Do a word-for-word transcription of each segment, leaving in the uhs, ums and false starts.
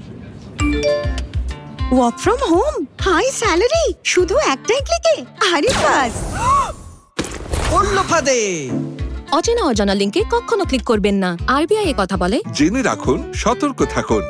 Work from home, high salary, শুধু একটাই ক্লিকে। আরে বাস, পড়ল ফাঁদে। অচেনা অজানা লিংকে কখনো ক্লিক করবেন না। আরবিআই এ কথা বলে। জেনে রাখুন, সতর্ক থাকুন।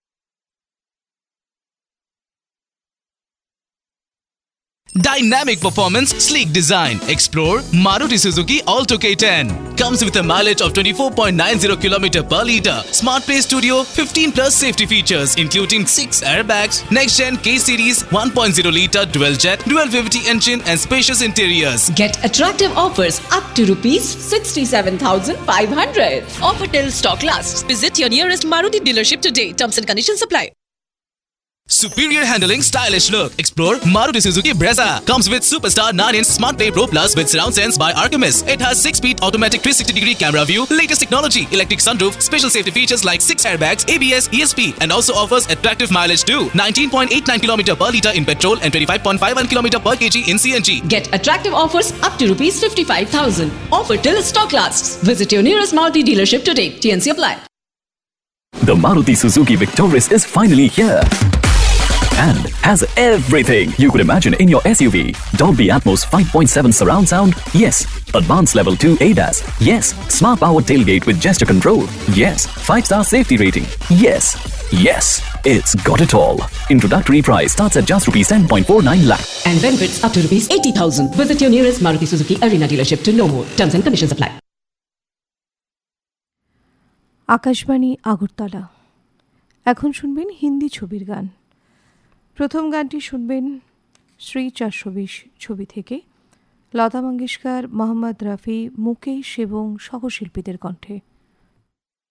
Dynamic performance, sleek design. Explore Maruti Suzuki Alto K ten. Comes with a mileage of twenty-four point nine zero kilometers per litre. Smart Play Studio, fifteen plus safety features including six airbags, next-gen K-Series one point oh litre dual-jet, dual V V T engine and spacious interiors. Get attractive offers up to rupees sixty-seven thousand five hundred. Offer till stock lasts. Visit your nearest Maruti dealership today. Terms and conditions apply. Superior handling, stylish look. Explore Maruti Suzuki Brezza. Comes with Superstar nine inch Smart Play Pro Plus with surround sense by Artemis. It has six-speed automatic three sixty degree camera view, latest technology, electric sunroof, special safety features like six airbags, A B S, E S P, and also offers attractive mileage too. nineteen point eight nine kilometers per litre in petrol and twenty-five point five one kilometers per kg in C N G. Get attractive offers up to rupees fifty-five thousand. Offer till stock lasts. Visit your nearest Maruti dealership today. T N C apply. The Maruti Suzuki Victoris is finally here. And has everything you could imagine in your S U V. Dolby Atmos five point seven surround sound? Yes. Advanced Level two A D A S? Yes. Smart powered tailgate with gesture control? Yes. five star safety rating? Yes. Yes. It's got it all. Introductory price starts at just rupees ten point four nine lakh. And benefits up to rupees eighty thousand. Visit your nearest Maruti Suzuki Arena dealership to know more. Terms and conditions apply. Akashvani Agartala. এখন শুনবেন হিন্দি ছবির গান। প্রথম গানটি শুনবেন শ্রী চারশো বিশ ছবি থেকে, লতা মঙ্গেশকর, মোহাম্মদ রফি, মুকেশ এবং সহশিল্পীদের কণ্ঠে।